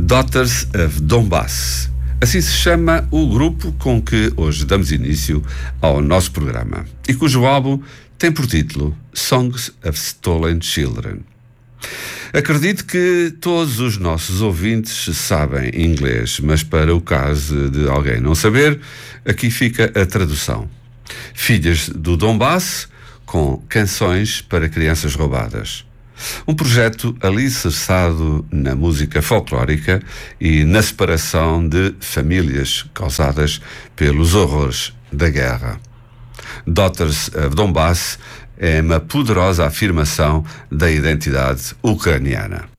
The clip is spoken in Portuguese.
Daughters of Donbass. Assim se chama o grupo com que hoje damos início ao nosso programa e cujo álbum tem por título Songs of Stolen Children. Acredito que todos os nossos ouvintes sabem inglês, mas para o caso de alguém não saber, aqui fica a tradução. Filhas do Donbass com canções para crianças roubadas. Um projeto alicerçado na música folclórica e na separação de famílias causadas pelos horrores da guerra. Daughters of Donbass é uma poderosa afirmação da identidade ucraniana.